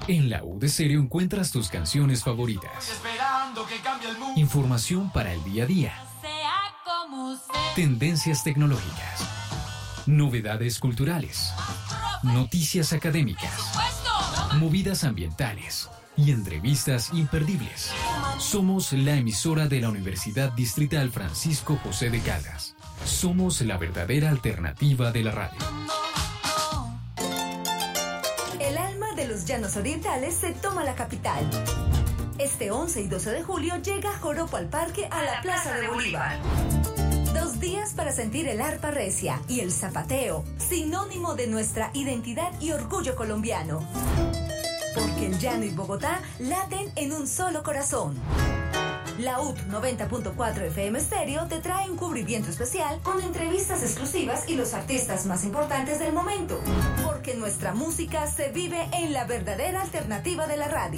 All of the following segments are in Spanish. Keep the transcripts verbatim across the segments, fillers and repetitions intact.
En la U de Stereo encuentras tus canciones favoritas. Información para el día a día. Tendencias tecnológicas. Novedades culturales. Noticias académicas. Movidas ambientales. Y entrevistas imperdibles. Somos la emisora de la Universidad Distrital Francisco José de Caldas. Somos la verdadera alternativa de la radio. El alma de los llanos orientales se toma la capital. Este once y doce de julio llega Joropo al Parque a la Plaza de Bolívar. Dos días para sentir el arpa recia y el zapateo, sinónimo de nuestra identidad y orgullo colombiano. Porque el llano y Bogotá laten en un solo corazón. La U T noventa punto cuatro F M Stereo te trae un cubrimiento especial con entrevistas exclusivas y los artistas más importantes del momento. Porque nuestra música se vive en la verdadera alternativa de la radio.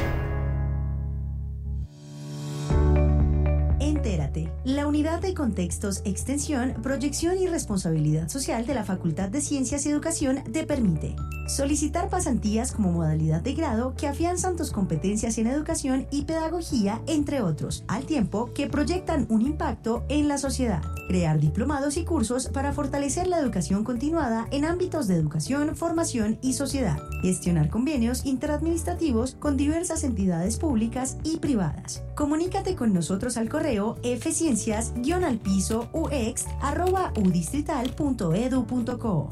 Entérate, la Unidad de Contextos, Extensión, Proyección y Responsabilidad Social de la Facultad de Ciencias y Educación te permite solicitar pasantías como modalidad de grado que afianzan tus competencias en educación y pedagogía, entre otros, al tiempo que proyectan un impacto en la sociedad. Crear diplomados y cursos para fortalecer la educación continuada en ámbitos de educación, formación y sociedad. Gestionar convenios interadministrativos con diversas entidades públicas y privadas. Comunícate con nosotros al correo fciencias guion al piso ux arroba udistrital punto edu punto co.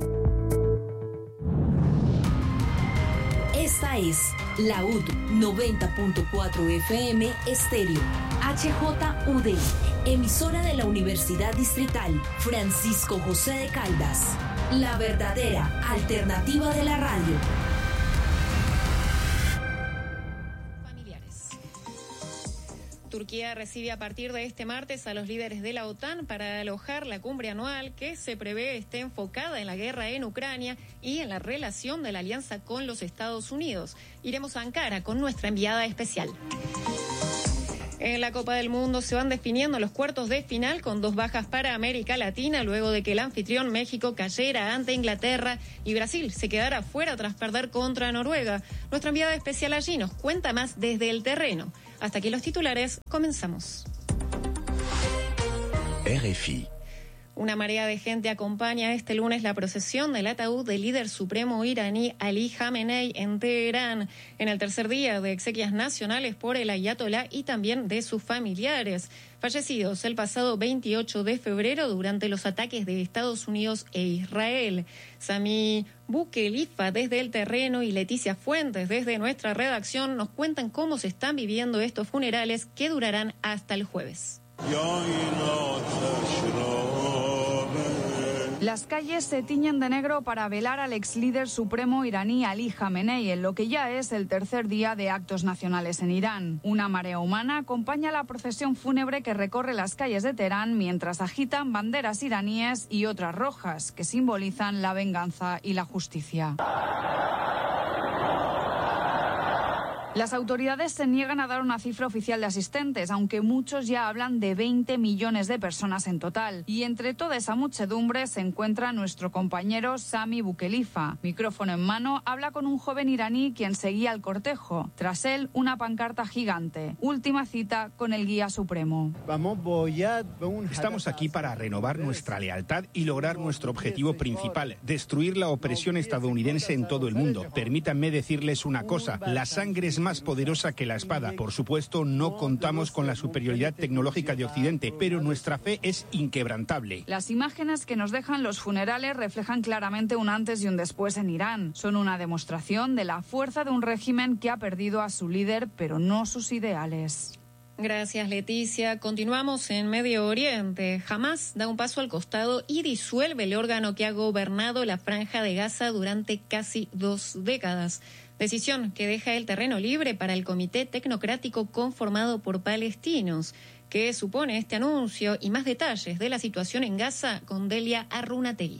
Esta es la U D noventa punto cuatro F M Stereo, H J U D, emisora de la Universidad Distrital Francisco José de Caldas, la verdadera alternativa de la radio. Turquía recibe a partir de este martes a los líderes de la OTAN para alojar la cumbre anual que se prevé esté enfocada en la guerra en Ucrania y en la relación de la alianza con los Estados Unidos. Iremos a Ankara con nuestra enviada especial. En la Copa del Mundo se van definiendo los cuartos de final con dos bajas para América Latina luego de que el anfitrión México cayera ante Inglaterra y Brasil se quedara fuera tras perder contra Noruega. Nuestra enviada especial allí nos cuenta más desde el terreno. Hasta aquí los titulares, comenzamos. R F I. Una marea de gente acompaña este lunes la procesión del ataúd del líder supremo iraní Ali Khamenei en Teherán, en el tercer día de exequias nacionales por el ayatolá y también de sus familiares, fallecidos el pasado veintiocho de febrero durante los ataques de Estados Unidos e Israel. Sami Bukelifa desde el terreno y Leticia Fuentes desde nuestra redacción nos cuentan cómo se están viviendo estos funerales que durarán hasta el jueves. Las calles se tiñen de negro para velar al ex líder supremo iraní Ali Khamenei en lo que ya es el tercer día de actos nacionales en Irán. Una marea humana acompaña la procesión fúnebre que recorre las calles de Teherán mientras agitan banderas iraníes y otras rojas que simbolizan la venganza y la justicia. Las autoridades se niegan a dar una cifra oficial de asistentes, aunque muchos ya hablan de veinte millones de personas en total. Y entre toda esa muchedumbre se encuentra nuestro compañero Sami Bukelifa. Micrófono en mano, habla con un joven iraní quien seguía el cortejo. Tras él, una pancarta gigante. Última cita con el guía supremo. Estamos aquí para renovar nuestra lealtad y lograr nuestro objetivo principal, destruir la opresión estadounidense en todo el mundo. Permítanme decirles una cosa, la sangre es más poderosa que la espada. Por supuesto, no contamos con la superioridad tecnológica de Occidente, pero nuestra fe es inquebrantable. Las imágenes que nos dejan los funerales reflejan claramente un antes y un después en Irán. Son una demostración de la fuerza de un régimen que ha perdido a su líder, pero no sus ideales. Gracias, Leticia. Continuamos en Medio Oriente. Hamás da un paso al costado y disuelve el órgano que ha gobernado la Franja de Gaza durante casi dos décadas. Decisión que deja el terreno libre para el comité tecnocrático conformado por palestinos. ¿Qué supone este anuncio? Y más detalles de la situación en Gaza con Delia Arrunategui.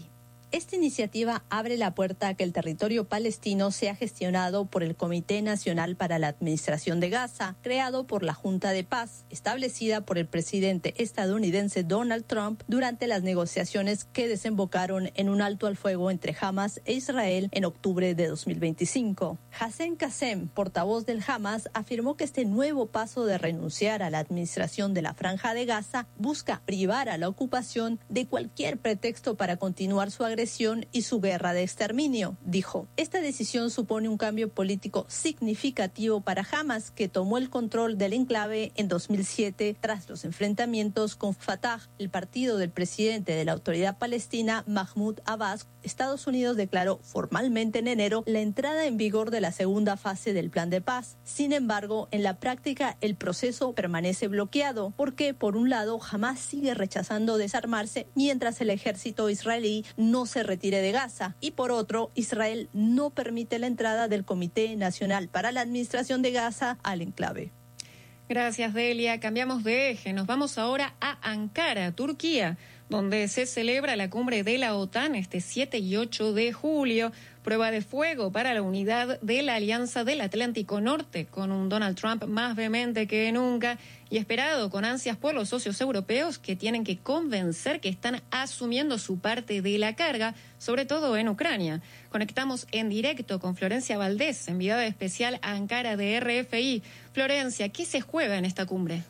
Esta iniciativa abre la puerta a que el territorio palestino sea gestionado por el Comité Nacional para la Administración de Gaza, creado por la Junta de Paz, establecida por el presidente estadounidense Donald Trump durante las negociaciones que desembocaron en un alto al fuego entre Hamas e Israel en octubre de dos mil veinticinco. Hassem Qasem, portavoz del Hamas, afirmó que este nuevo paso de renunciar a la administración de la Franja de Gaza busca privar a la ocupación de cualquier pretexto para continuar su agresión y su guerra de exterminio, dijo. Esta decisión supone un cambio político significativo para Hamas, que tomó el control del enclave en dos mil siete tras los enfrentamientos con Fatah, el partido del presidente de la Autoridad Palestina, Mahmoud Abbas. Estados Unidos declaró formalmente en enero la entrada en vigor de la segunda fase del plan de paz. Sin embargo, en la práctica el proceso permanece bloqueado porque, por un lado, Hamas sigue rechazando desarmarse mientras el ejército israelí no se retire de Gaza, y por otro, Israel no permite la entrada del Comité Nacional para la Administración de Gaza al enclave. Gracias, Delia. Cambiamos de eje. Nos vamos ahora a Ankara, Turquía, donde se celebra la cumbre de la OTAN este siete y ocho de julio. Prueba de fuego para la unidad de la Alianza del Atlántico Norte, con un Donald Trump más vehemente que nunca y esperado con ansias por los socios europeos, que tienen que convencer que están asumiendo su parte de la carga, sobre todo en Ucrania. Conectamos en directo con Florencia Valdés, enviada especial a Ankara de R F I. Florencia, ¿qué se juega en esta cumbre?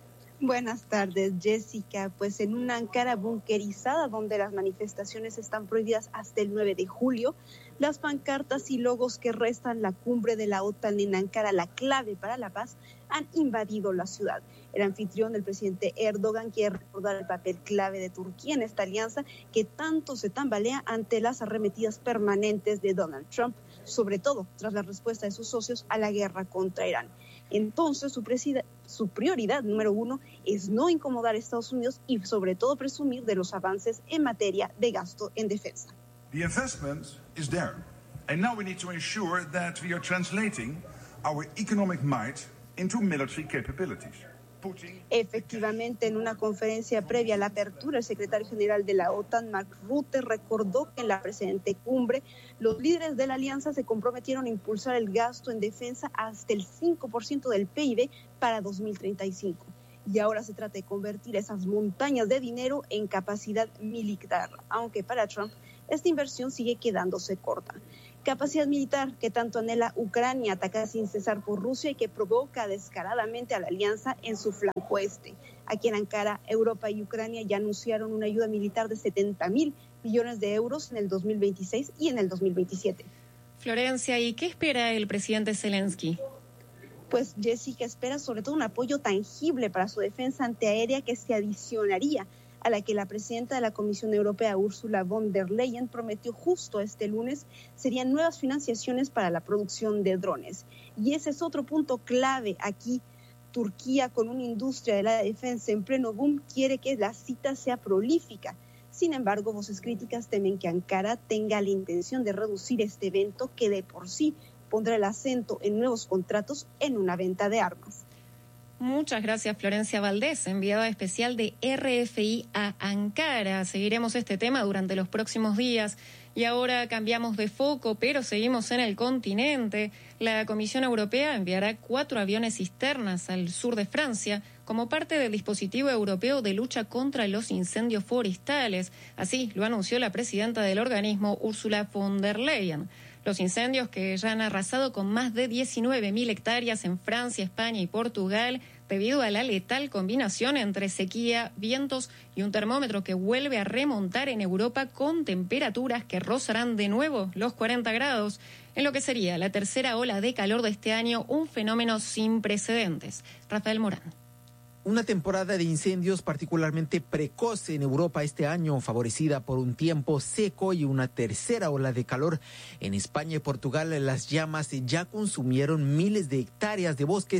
Buenas tardes, Jessica. Pues en una Ankara bunkerizada, donde las manifestaciones están prohibidas hasta el nueve de julio, las pancartas y logos que restan la cumbre de la OTAN en Ankara, la clave para la paz, han invadido la ciudad. El anfitrión, el presidente Erdogan, quiere recordar el papel clave de Turquía en esta alianza que tanto se tambalea ante las arremetidas permanentes de Donald Trump, sobre todo tras la respuesta de sus socios a la guerra contra Irán. Entonces, su, presida, su prioridad número uno es no incomodar a Estados Unidos y, sobre todo, presumir de los avances en materia de gasto en defensa. The investment is there, and now we need to ensure that we are translating our economic might into military capabilities. Efectivamente, en una conferencia previa a la apertura, el secretario general de la OTAN, Mark Rutte, recordó que en la presente cumbre los líderes de la alianza se comprometieron a impulsar el gasto en defensa hasta el cinco por ciento del P I B para dos mil treinta y cinco. Y ahora se trata de convertir esas montañas de dinero en capacidad militar, aunque para Trump esta inversión sigue quedándose corta. Capacidad militar que tanto anhela Ucrania, atacada sin cesar por Rusia y que provoca descaradamente a la alianza en su flanco este. Aquí en Ankara, Europa y Ucrania ya anunciaron una ayuda militar de setenta mil millones de euros en el dos mil veintiséis y en el dos mil veintisiete. Florencia, ¿y qué espera el presidente Zelensky? Pues Jessica espera sobre todo un apoyo tangible para su defensa antiaérea que se adicionaría a la que la presidenta de la Comisión Europea, Ursula von der Leyen, prometió justo este lunes, serían nuevas financiaciones para la producción de drones. Y ese es otro punto clave aquí. Turquía, con una industria de la defensa en pleno boom, quiere que la cita sea prolífica. Sin embargo, voces críticas temen que Ankara tenga la intención de reducir este evento que de por sí pondrá el acento en nuevos contratos en una venta de armas. Muchas gracias, Florencia Valdés, enviada especial de R F I a Ankara. Seguiremos este tema durante los próximos días. Y ahora cambiamos de foco, pero seguimos en el continente. La Comisión Europea enviará cuatro aviones cisternas al sur de Francia como parte del dispositivo europeo de lucha contra los incendios forestales. Así lo anunció la presidenta del organismo, Ursula von der Leyen. Los incendios, que ya han arrasado con más de diecinueve mil hectáreas en Francia, España y Portugal, debido a la letal combinación entre sequía, vientos y un termómetro que vuelve a remontar en Europa con temperaturas que rozarán de nuevo los cuarenta grados, en lo que sería la tercera ola de calor de este año, un fenómeno sin precedentes. Rafael Morán. Una temporada de incendios particularmente precoz en Europa este año, favorecida por un tiempo seco y una tercera ola de calor. En España y Portugal, las llamas ya consumieron miles de hectáreas de bosques,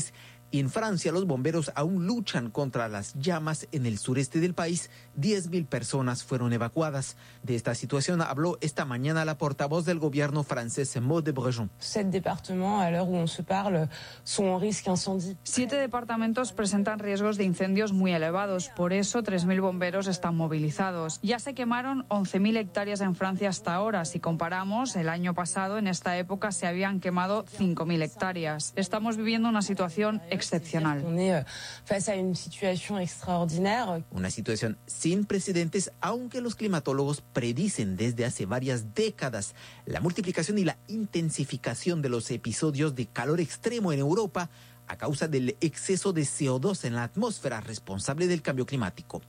Y en Francia, los bomberos aún luchan contra las llamas en el sureste del país. diez mil personas fueron evacuadas. De esta situación habló esta mañana la portavoz del gobierno francés, Maud de Brejon. Siete departamentos presentan riesgos de incendios muy elevados. Por eso, tres mil bomberos están movilizados. Ya se quemaron once mil hectáreas en Francia hasta ahora. Si comparamos, el año pasado, en esta época, se habían quemado cinco mil hectáreas. Estamos viviendo una situación excepcional. Una situación sin precedentes, aunque los climatólogos predicen desde hace varias décadas la multiplicación y la intensificación de los episodios de calor extremo en Europa a causa del exceso de C O dos en la atmósfera responsable del cambio climático.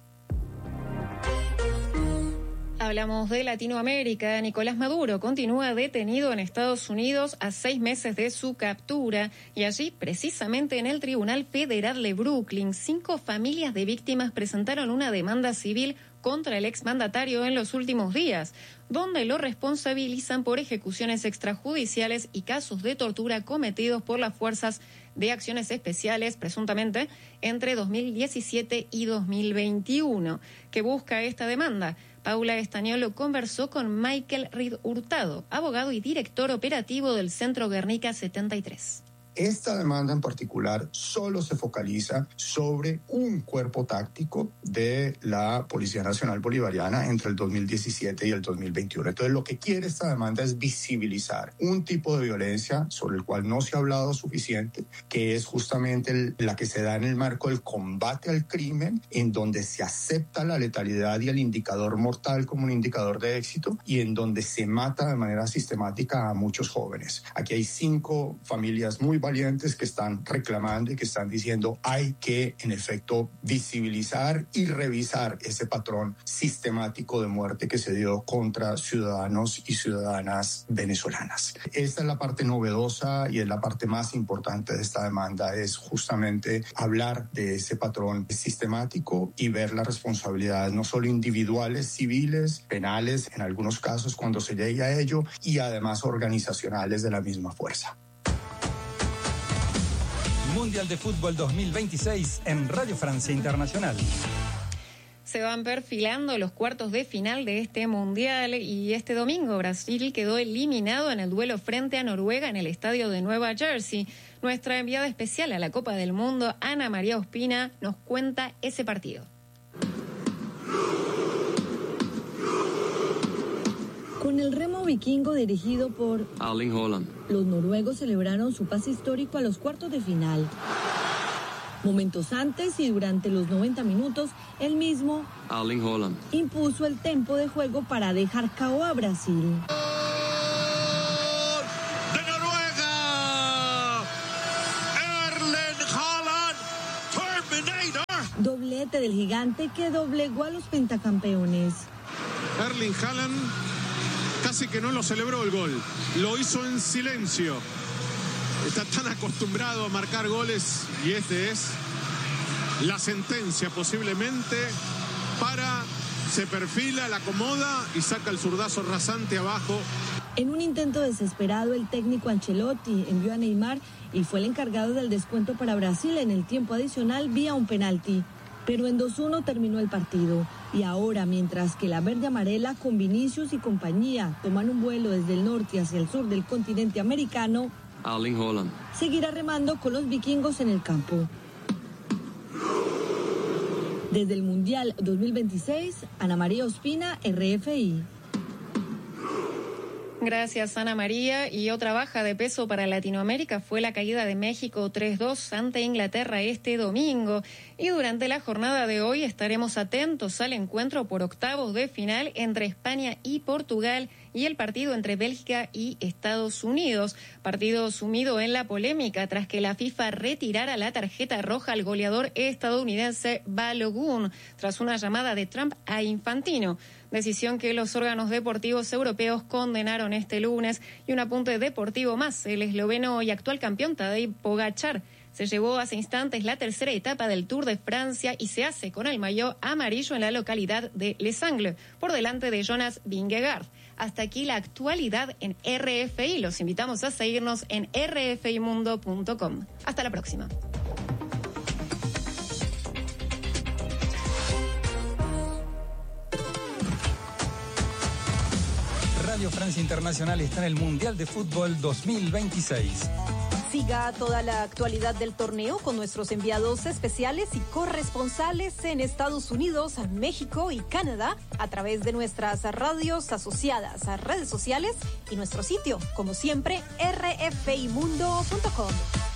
Hablamos de Latinoamérica. Nicolás Maduro continúa detenido en Estados Unidos a seis meses de su captura y allí, precisamente en el Tribunal Federal de Brooklyn, cinco familias de víctimas presentaron una demanda civil contra el exmandatario en los últimos días, donde lo responsabilizan por ejecuciones extrajudiciales y casos de tortura cometidos por las fuerzas de acciones especiales, presuntamente, entre dos mil diecisiete y dos mil veintiuno. ¿Qué busca esta demanda? Paula Estañolo conversó con Michael Reed Hurtado, abogado y director operativo del Centro Guernica setenta y tres. Esta demanda en particular solo se focaliza sobre un cuerpo táctico de la Policía Nacional Bolivariana entre el dos mil diecisiete y el dos mil veintiuno. Entonces, lo que quiere esta demanda es visibilizar un tipo de violencia sobre el cual no se ha hablado suficiente, que es justamente el, la que se da en el marco del combate al crimen, en donde se acepta la letalidad y el indicador mortal como un indicador de éxito y en donde se mata de manera sistemática a muchos jóvenes. Aquí hay cinco familias muy valientes que están reclamando y que están diciendo hay que, en efecto, visibilizar y revisar ese patrón sistemático de muerte que se dio contra ciudadanos y ciudadanas venezolanas. Esta es la parte novedosa y es la parte más importante de esta demanda, es justamente hablar de ese patrón sistemático y ver las responsabilidades no solo individuales, civiles, penales, en algunos casos cuando se llegue a ello, y además organizacionales de la misma fuerza. Mundial de Fútbol dos mil veintiséis en Radio Francia Internacional. Se van perfilando los cuartos de final de este Mundial y este domingo Brasil quedó eliminado en el duelo frente a Noruega en el estadio de Nueva Jersey. Nuestra enviada especial a la Copa del Mundo, Ana María Ospina, nos cuenta ese partido. Con el remo vikingo dirigido por Erling Haaland, los noruegos celebraron su pase histórico a los cuartos de final. Momentos antes y durante los noventa minutos, el mismo Erling Haaland impuso el tempo de juego para dejar K O a Brasil. ¡De Noruega! ¡Erling Haaland! ¡Terminator! Doblete del gigante que doblegó a los pentacampeones. Erling Haaland casi que no lo celebró el gol, lo hizo en silencio. Está tan acostumbrado a marcar goles y este es la sentencia posiblemente para, se perfila, la acomoda y saca el zurdazo rasante abajo. En un intento desesperado, el técnico Ancelotti envió a Neymar y fue el encargado del descuento para Brasil en el tiempo adicional vía un penalti. Pero en dos uno terminó el partido. Y ahora, mientras que la verde amarela con Vinicius y compañía toman un vuelo desde el norte hacia el sur del continente americano, Erling Haaland seguirá remando con los vikingos en el campo. Desde el Mundial dos mil veintiséis, Ana María Ospina, R F I. Gracias, Ana María. Y otra baja de peso para Latinoamérica fue la caída de México tres dos ante Inglaterra este domingo. Y durante la jornada de hoy estaremos atentos al encuentro por octavos de final entre España y Portugal y el partido entre Bélgica y Estados Unidos. Partido sumido en la polémica tras que la FIFA retirara la tarjeta roja al goleador estadounidense Balogun tras una llamada de Trump a Infantino. Decisión que los órganos deportivos europeos condenaron este lunes. Y un apunte deportivo más, el esloveno y actual campeón Tadej Pogačar se llevó hace instantes la tercera etapa del Tour de Francia y se hace con el maillot amarillo en la localidad de Les Angles, por delante de Jonas Vingegaard. Hasta aquí la actualidad en R F I. Los invitamos a seguirnos en r f i mundo punto com. Hasta la próxima. Radio Francia Internacional está en el Mundial de Fútbol dos mil veintiséis. Siga toda la actualidad del torneo con nuestros enviados especiales y corresponsales en Estados Unidos, México y Canadá a través de nuestras radios asociadas a redes sociales y nuestro sitio, como siempre, r f i mundo punto com.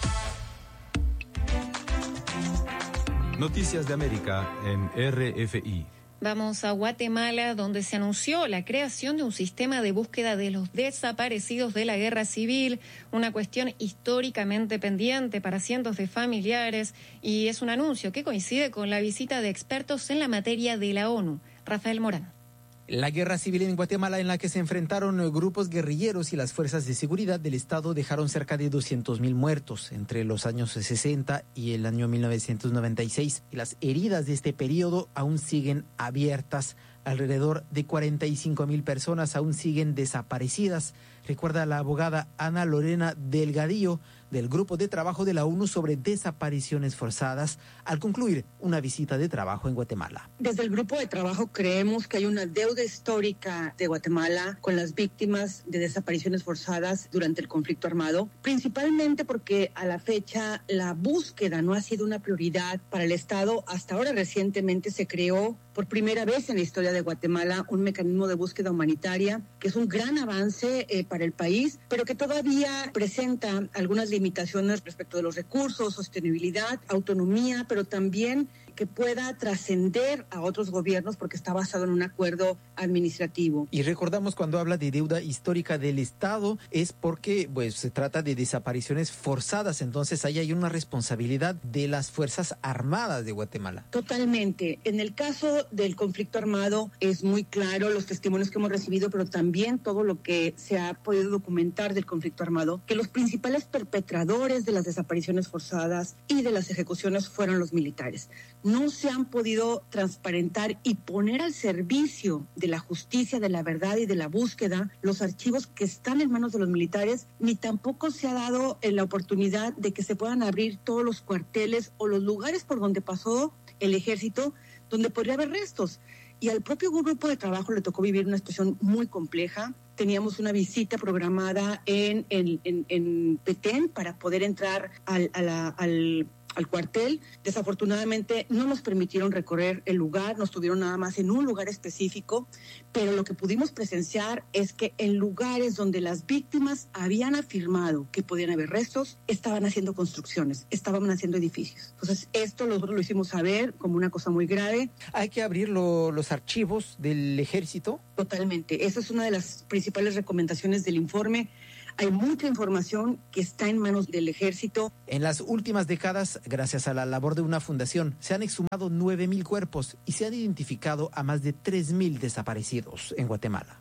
Noticias de América en R F I. Vamos a Guatemala, donde se anunció la creación de un sistema de búsqueda de los desaparecidos de la guerra civil, una cuestión históricamente pendiente para cientos de familiares, y es un anuncio que coincide con la visita de expertos en la materia de la ONU. Rafael Morán. La guerra civil en Guatemala, en la que se enfrentaron grupos guerrilleros y las fuerzas de seguridad del Estado, dejaron cerca de doscientos mil muertos entre los años sesenta y el año mil novecientos noventa y seis. Y las heridas de este periodo aún siguen abiertas. Alrededor de cuarenta y cinco mil personas aún siguen desaparecidas. Recuerda la abogada Ana Lorena Delgadillo, del Grupo de Trabajo de la ONU sobre Desapariciones Forzadas, al concluir una visita de trabajo en Guatemala. Desde el Grupo de Trabajo creemos que hay una deuda histórica de Guatemala con las víctimas de desapariciones forzadas durante el conflicto armado, principalmente porque a la fecha la búsqueda no ha sido una prioridad para el Estado. Hasta ahora recientemente se creó por primera vez en la historia de Guatemala un mecanismo de búsqueda humanitaria, que es un gran avance eh, para el país, pero que todavía presenta algunas limitaciones respecto de los recursos, sostenibilidad, autonomía, pero también que pueda trascender a otros gobiernos porque está basado en un acuerdo administrativo. Y recordamos, cuando habla de deuda histórica del Estado, es porque pues se trata de desapariciones forzadas, entonces ahí hay una responsabilidad de las Fuerzas Armadas de Guatemala. Totalmente. En el caso del conflicto armado es muy claro los testimonios que hemos recibido, pero también todo lo que se ha podido documentar del conflicto armado, que los principales perpetradores de las desapariciones forzadas y de las ejecuciones fueron los militares. No se han podido transparentar y poner al servicio de la justicia, de la verdad y de la búsqueda los archivos que están en manos de los militares, ni tampoco se ha dado la oportunidad de que se puedan abrir todos los cuarteles o los lugares por donde pasó el ejército, donde podría haber restos. Y al propio grupo de trabajo le tocó vivir una situación muy compleja. Teníamos una visita programada en, en, en, en Petén para poder entrar al, a la, al al cuartel. Desafortunadamente no nos permitieron recorrer el lugar, nos tuvieron nada más en un lugar específico, pero lo que pudimos presenciar es que en lugares donde las víctimas habían afirmado que podían haber restos, estaban haciendo construcciones, estaban haciendo edificios. Entonces esto nosotros lo hicimos saber como una cosa muy grave. ¿Hay que abrir lo, los archivos del ejército? Totalmente, esa es una de las principales recomendaciones del informe. Hay mucha información que está en manos del ejército. En las últimas décadas, gracias a la labor de una fundación, se han exhumado nueve mil cuerpos y se han identificado a más de tres mil desaparecidos en Guatemala.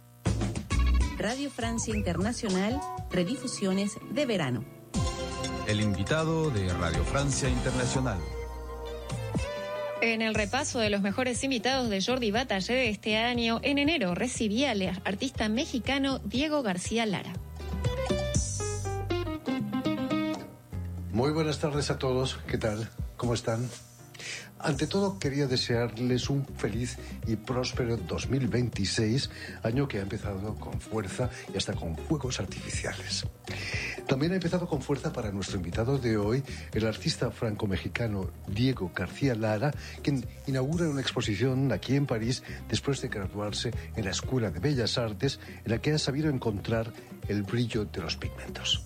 Radio Francia Internacional, redifusiones de verano. El invitado de Radio Francia Internacional. En el repaso de los mejores invitados de Jordi Batallé de este año, en enero recibía al artista mexicano Diego García Lara. Muy buenas tardes a todos, ¿qué tal? ¿Cómo están? Ante todo, quería desearles un feliz y próspero dos mil veintiséis, año que ha empezado con fuerza y hasta con fuegos artificiales. También ha empezado con fuerza para nuestro invitado de hoy, el artista franco-mexicano Diego García Lara, quien inaugura una exposición aquí en París después de graduarse en la Escuela de Bellas Artes, en la que ha sabido encontrar el brillo de los pigmentos.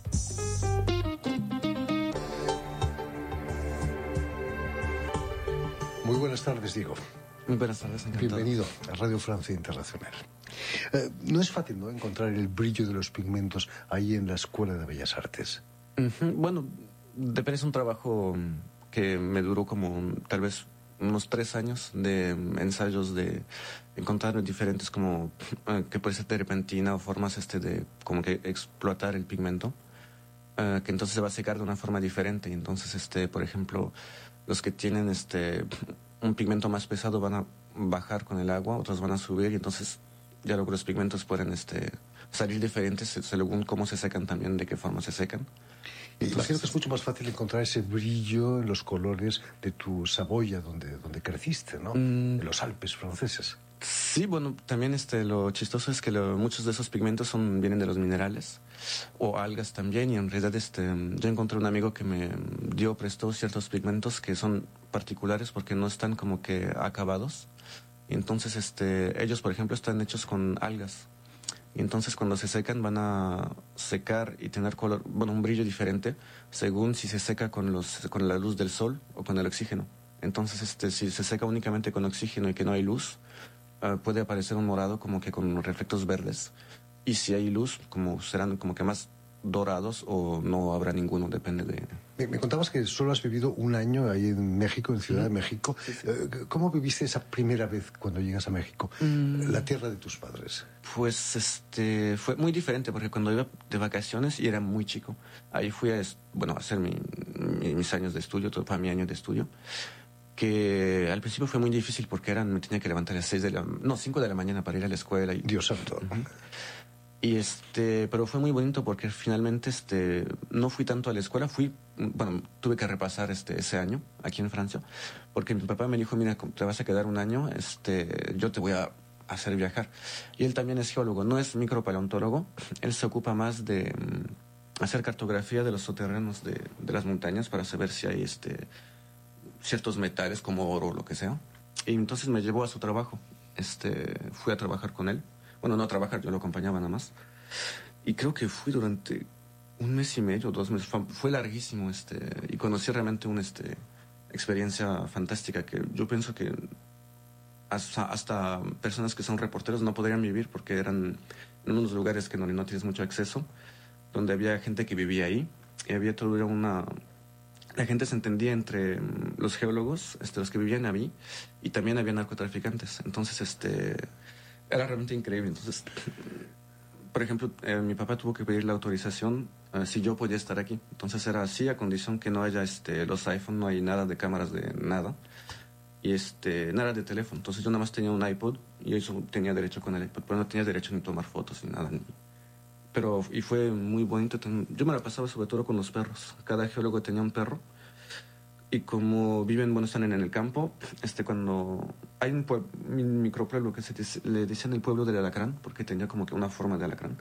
Muy buenas tardes, Diego. Muy buenas tardes, encantado. Bienvenido a Radio Francia Internacional. Eh, no es fácil, ¿no?, encontrar el brillo de los pigmentos ahí en la Escuela de Bellas Artes. Uh-huh. Bueno, depende, es un trabajo que me duró como tal vez unos tres años de ensayos de encontrar diferentes como que puede ser terpentina o formas este de como que explotar el pigmento, uh, que entonces se va a secar de una forma diferente. Y entonces, este, por ejemplo, los que tienen este un pigmento más pesado van a bajar con el agua, otros van a subir, y entonces ya luego los pigmentos pueden este salir diferentes según cómo se secan también, de qué forma se secan. Y imagino que es mucho más fácil encontrar ese brillo en los colores de tu Saboya, donde, donde creciste, ¿no? Mm. En los Alpes franceses. Sí, bueno, también este, lo chistoso es que lo, muchos de esos pigmentos son, vienen de los minerales o algas también, y en realidad este, yo encontré un amigo que me dio, prestó ciertos pigmentos que son particulares porque no están como que acabados. Y entonces este, ellos, por ejemplo, están hechos con algas. Y entonces cuando se secan van a secar y tener color, bueno, un brillo diferente según si se seca con, los, con la luz del sol o con el oxígeno. Entonces este, si se seca únicamente con oxígeno y que no hay luz, uh, puede aparecer un morado como que con reflectos verdes. Y si hay luz, como serán como que más dorados o no habrá ninguno, depende de... Me, me contabas que solo has vivido un año ahí en México, en Ciudad de México. Sí, sí. ¿Cómo viviste esa primera vez cuando llegas a México, mm. la tierra de tus padres? Pues este fue muy diferente porque cuando iba de vacaciones y era muy chico, ahí fui a, bueno, a hacer mi, mi, mis años de estudio, todo para mi año de estudio, que al principio fue muy difícil porque eran, me tenía que levantar a las seis de la, no, cinco de la mañana para ir a la escuela. Y, Dios santo. Uh-huh. Y este, pero fue muy bonito porque finalmente este, no fui tanto a la escuela, fui, bueno, tuve que repasar este, ese año aquí en Francia, porque mi papá me dijo, mira, te vas a quedar un año, este, yo te voy a hacer viajar. Y él también es geólogo, no es micropaleontólogo, él se ocupa más de um, hacer cartografía de los soterranos de, de las montañas para saber si hay este, ciertos metales como oro o lo que sea. Y entonces me llevó a su trabajo, este, fui a trabajar con él. Bueno, no a trabajar, yo lo acompañaba nada más. Y creo que fui durante un mes y medio, dos meses. Fue, fue larguísimo, este, y conocí realmente una este, experiencia fantástica que yo pienso que hasta, hasta personas que son reporteros no podrían vivir porque eran en unos lugares que no, no tienes mucho acceso, donde había gente que vivía ahí y había todo una... La gente se entendía entre los geólogos, este, los que vivían ahí, y también había narcotraficantes. Entonces, este... era realmente increíble. Entonces, por ejemplo, eh, mi papá tuvo que pedir la autorización uh, si yo podía estar aquí. Entonces era así a condición que no haya este, los iPhone, no hay nada de cámaras de nada. Y este, nada de teléfono. Entonces yo nada más tenía un iPod y eso tenía derecho con el iPod, pero no tenía derecho ni tomar fotos ni nada. Ni... Pero, y fue muy bonito. Yo me la pasaba sobre todo con los perros. Cada geólogo tenía un perro. Y como viven, bueno, están en el campo, este, cuando hay un, pueblo, un micropueblo que se dice, le decían el pueblo del alacrán, porque tenía como que una forma de alacrán.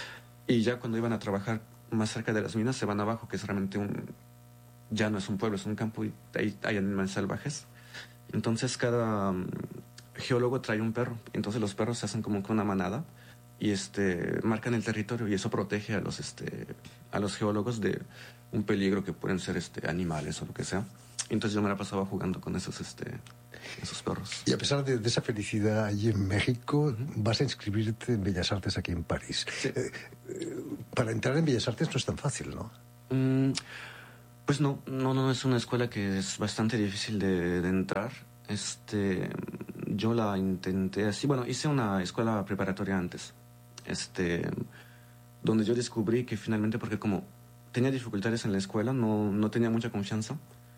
Y ya cuando iban a trabajar más cerca de las minas, se van abajo, que es realmente un, ya no es un pueblo, es un campo y ahí hay animales salvajes. Entonces cada um, geólogo trae un perro, entonces los perros se hacen como que una manada y este, marcan el territorio y eso protege a los, este, a los geólogos de un peligro que pueden ser este, animales o lo que sea. Entonces yo me la pasaba jugando con esos, este, esos perros. Y a pesar de, de esa felicidad allí en México, uh-huh. vas a inscribirte en Bellas Artes aquí en París. Sí. Eh, eh, para entrar en Bellas Artes no es tan fácil, ¿no? Mm, pues no, no, no, es una escuela que es bastante difícil de, de entrar. Este, yo la intenté así, bueno, hice una escuela preparatoria antes, este, donde yo descubrí que finalmente, porque como tenía dificultades en la escuela, no, no tenía mucha confianza,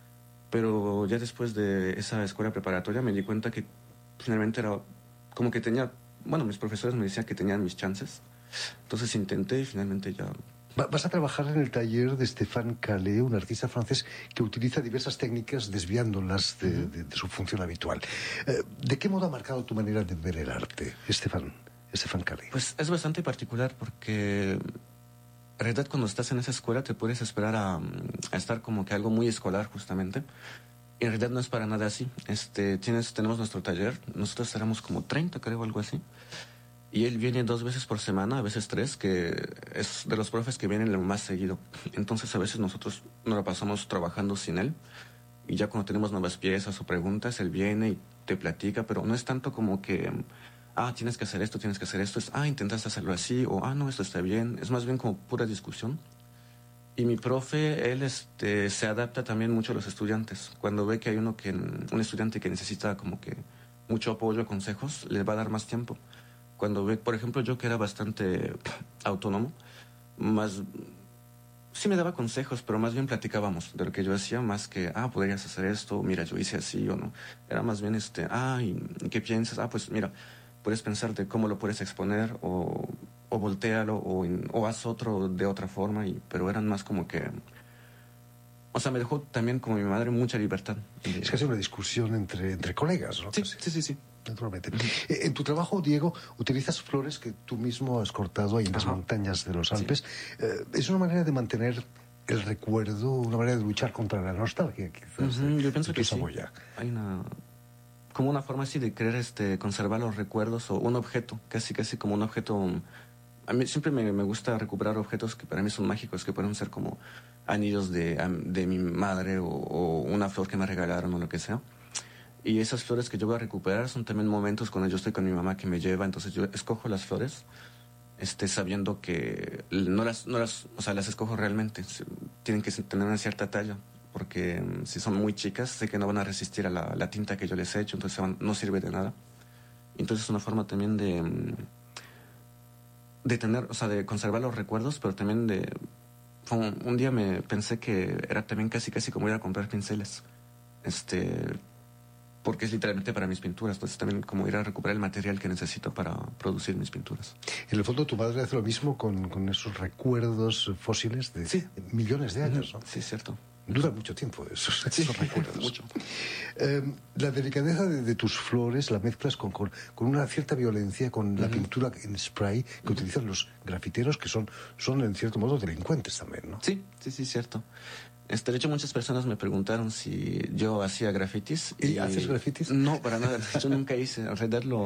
pero ya después de esa escuela preparatoria me di cuenta que finalmente era como que tenía, bueno, mis profesores me decían que tenían mis chances, entonces intenté y finalmente ya... Vas a trabajar en el taller de Stéphane Calais, un artista francés que utiliza diversas técnicas desviándolas de, uh-huh. de, de su función habitual. ¿De qué modo ha marcado tu manera de ver el arte, Stéphane, Stéphane Calais? Pues es bastante particular porque... En realidad, cuando estás en esa escuela te puedes esperar a, a estar como que algo muy escolar, justamente. Y en realidad no es para nada así. Este, tienes, tenemos nuestro taller, nosotros éramos como treinta, creo, algo así. Y él viene dos veces por semana, a veces tres, que es de los profes que vienen lo más seguido. Entonces, a veces nosotros nos la pasamos trabajando sin él. Y ya cuando tenemos nuevas piezas o preguntas, él viene y te platica, pero no es tanto como que... ah, tienes que hacer esto, tienes que hacer esto, es, ah, intentaste hacerlo así, o ah, no, esto está bien. Es más bien como pura discusión. Y mi profe, él este, se adapta también mucho a los estudiantes. Cuando ve que hay uno que, un estudiante que necesita como que mucho apoyo, consejos, le va a dar más tiempo. Cuando ve, por ejemplo, yo que era bastante autónomo, más... sí me daba consejos, pero más bien platicábamos de lo que yo hacía, más que, ah, podrías hacer esto, mira, yo hice así o no. Era más bien, este, ah, ¿y qué piensas? Ah, pues mira... puedes pensar de cómo lo puedes exponer o, o voltealo o, o haz otro de otra forma, y, pero eran más como que... O sea, me dejó también como mi madre mucha libertad. Es casi una discusión entre, entre colegas, ¿no? Sí, sí, sí, sí. naturalmente. Eh, en tu trabajo, Diego, utilizas flores que tú mismo has cortado ahí en las Ajá. montañas de los Alpes. Sí. Eh, es una manera de mantener el recuerdo, una manera de luchar contra la nostalgia, quizás. Uh-huh, de, yo pienso de que sí. Saboya. Hay una como una forma así de querer este conservar los recuerdos o un objeto, casi casi como un objeto. A mí siempre me, me gusta recuperar objetos que para mí son mágicos, que pueden ser como anillos de, de mi madre o, o una flor que me regalaron o lo que sea. Y esas flores que yo voy a recuperar son también momentos cuando yo estoy con mi mamá que me lleva, entonces yo escojo las flores este, sabiendo que no las, no las, o sea, las escojo realmente. Tienen que tener una cierta talla, porque um, si son muy chicas, sé que no van a resistir a la, la tinta que yo les he hecho, entonces van, no sirve de nada. Entonces es una forma también de, um, de tener, o sea, de conservar los recuerdos, pero también de... Un, un día me pensé que era también casi casi como ir a comprar pinceles, este, porque es literalmente para mis pinturas, entonces también como ir a recuperar el material que necesito para producir mis pinturas. En el fondo, tu madre hace lo mismo con, con esos recuerdos fósiles de sí. millones de años, ¿no? Sí, es cierto. Dura mucho tiempo esos, sí, esos recuerdos. Mucho. Eh, la delicadeza de, de tus flores la mezclas con, con, con una cierta violencia, con la uh-huh. pintura en spray que uh-huh. utilizan los grafiteros, que son, son en cierto modo delincuentes también, ¿no? Sí, sí, sí, cierto. Este, de hecho, muchas personas me preguntaron si yo hacía grafitis. ¿Y, ¿Y haces grafitis? No, para nada. Yo nunca hice. En realidad, lo,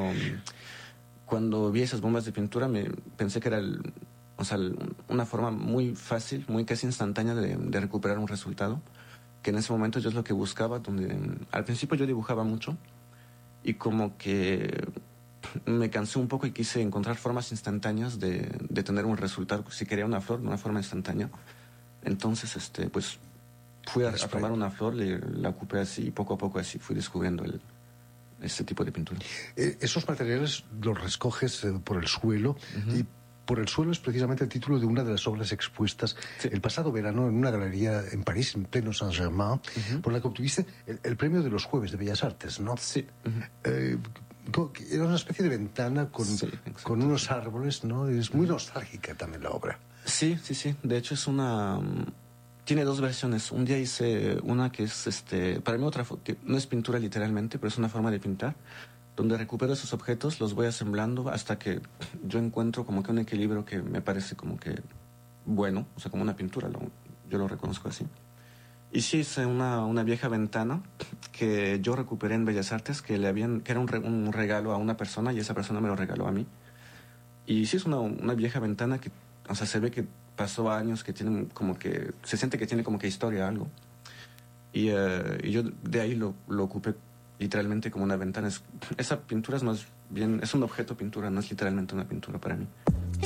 cuando vi esas bombas de pintura, me pensé que era el, o sea, una forma muy fácil, muy casi instantánea de, de recuperar un resultado, que en ese momento yo es lo que buscaba, donde al principio yo dibujaba mucho y como que me cansé un poco y quise encontrar formas instantáneas de, de tener un resultado. Si quería una flor, de una forma instantánea. Entonces, este, pues fui a, a tomar una flor, le, la ocupé así y poco a poco así fui descubriendo el, este tipo de pintura. Eh, esos materiales los recoges eh, por el suelo uh-huh. y por el suelo es precisamente el título de una de las obras expuestas sí. el pasado verano en una galería en París, en pleno Saint-Germain, uh-huh. por la que obtuviste el, el premio de los Jueves de Bellas Artes, ¿no? Sí. Uh-huh. Eh, era una especie de ventana con, sí, con unos árboles, ¿no? Es muy nostálgica también la obra. Sí, sí, sí. De hecho es una... Tiene dos versiones. Un día hice una que es, este, para mí otra, no es pintura literalmente, pero es una forma de pintar, donde recupero esos objetos, los voy asemblando hasta que yo encuentro como que un equilibrio que me parece como que bueno, o sea, como una pintura, lo, yo lo reconozco así. Y sí hice una, una vieja ventana que yo recuperé en Bellas Artes, que le habían, que era un, re, un regalo a una persona y esa persona me lo regaló a mí. Y sí es una, una vieja ventana que, o sea, se ve que pasó años, que tiene como que, se siente que tiene como que historia, algo. Y, uh, y yo de ahí lo, lo ocupé literalmente como una ventana. Es, esa pintura es más bien, es un objeto pintura, no es literalmente una pintura para mí.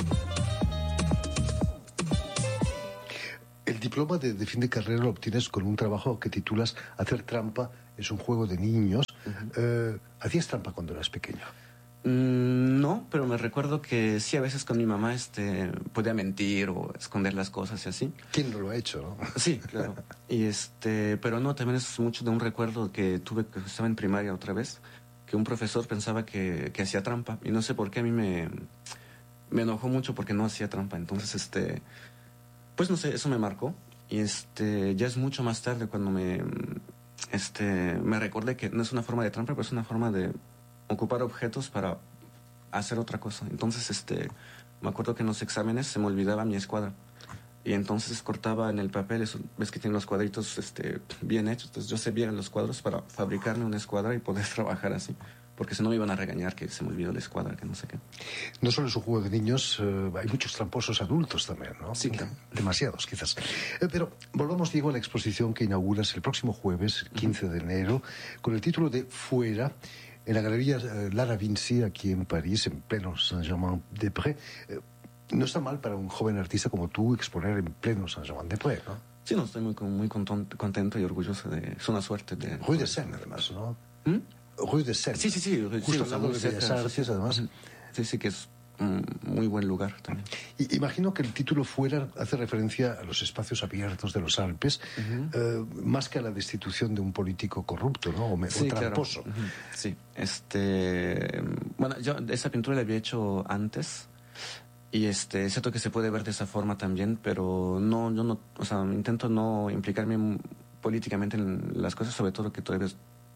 El diploma de, de fin de carrera lo obtienes con un trabajo que titulas Hacer trampa es un juego de niños. Uh-huh. eh, ¿Hacías trampa cuando eras pequeño? Mm, no, pero me recuerdo que sí, a veces con mi mamá este, podía mentir o esconder las cosas y así. ¿Quién no lo ha hecho, no? Sí, claro. Y este, pero no, también es mucho de un recuerdo que tuve, que estaba en primaria otra vez, que un profesor pensaba que, que hacía trampa. Y no sé por qué a mí me, me enojó mucho porque no hacía trampa. Entonces, este... pues no sé, eso me marcó. Y este, ya es mucho más tarde cuando me, este, me recordé que no es una forma de trampa, pero es una forma de ocupar objetos para hacer otra cosa. Entonces, este, me acuerdo que en los exámenes se me olvidaba mi escuadra. Y entonces cortaba en el papel, eso, ves que tienen los cuadritos este, bien hechos. Entonces yo sé bien los cuadros para fabricarme una escuadra y poder trabajar así. Porque si no me iban a regañar que se me olvidó la escuadra, que no sé qué. No solo es un juego de niños, eh, hay muchos tramposos adultos también, ¿no? Sí, claro. Demasiados, quizás. Eh, pero volvamos, Diego, a la exposición que inauguras el próximo jueves, quince de enero, con el título de Fuera, en la Galería eh, Lara Vinci, aquí en París, en pleno Saint-Germain-des-Prés. Eh, no está mal para un joven artista como tú exponer en pleno Saint-Germain-des-Prés, ¿no? Sí, no, estoy muy, muy contento y orgulloso de... Es una suerte de... Rue de Seine, además, ¿no? ¿Mm? Rue de Seine. Sí, sí, sí. Justo sí, al lado de Bellas Artes, además. Sí, sí, que es un muy buen lugar también. Y, imagino que el título Fuera hace referencia a los espacios abiertos de los Alpes, uh-huh. eh, más que a la destitución de un político corrupto, ¿no? O, me, sí, o tramposo. Claro. Uh-huh. Sí, este... Bueno, yo esa pintura la había hecho antes. Y este, es cierto que se puede ver de esa forma también, pero no, yo no, o sea, intento no implicarme políticamente en las cosas, sobre todo que todavía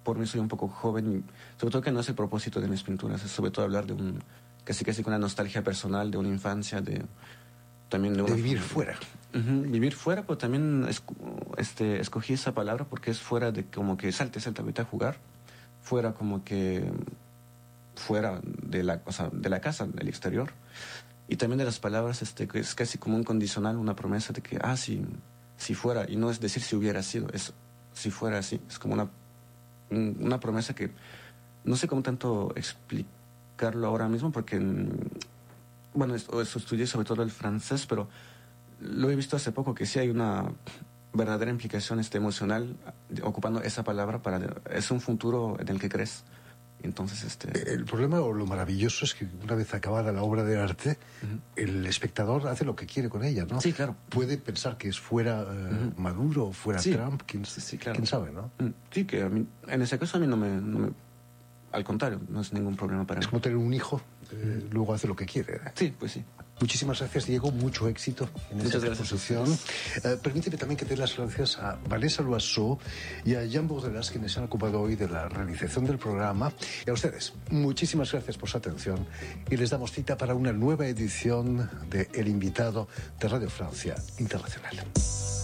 por mí soy un poco joven y sobre todo que no es el propósito de mis pinturas, es sobre todo hablar de un, casi casi con una nostalgia personal, de una infancia, de también de, una de vivir fuera. Uh-huh, vivir fuera, pero también es, este, escogí esa palabra porque es fuera de como que salte, salte, vete a jugar, fuera como que fuera de la, o sea, de la casa, del exterior. Y también de las palabras, este, que es casi como un condicional, una promesa de que, ah, si, si fuera, y no es decir si hubiera sido, es si fuera así, es como una, una promesa que no sé cómo tanto explicarlo ahora mismo, porque, bueno, eso, eso estudié sobre todo el francés, pero lo he visto hace poco, que sí hay una verdadera implicación este, emocional ocupando esa palabra para, es un futuro en el que crees. Entonces, este... El problema o lo maravilloso es que una vez acabada la obra de arte, uh-huh. el espectador hace lo que quiere con ella, ¿no? Sí, claro. Puede pensar que es fuera uh, uh-huh. Maduro, fuera sí. Trump, quién, sí, sí, claro. quién sabe, ¿no? Sí, que a mí, en ese caso a mí no me, no me... Al contrario, no es ningún problema para mí. Es como tener un hijo, eh, uh-huh. luego hace lo que quiere. ¿eh? Sí, pues sí. Muchísimas gracias, Diego. Mucho éxito en Muchas esta exposición. Uh, permíteme también que dé las gracias a Vanessa Loiseau y a Jan Bordelas, quienes se han ocupado hoy de la realización del programa. Y a ustedes, muchísimas gracias por su atención. Y les damos cita para una nueva edición de El Invitado de Radio Francia Internacional.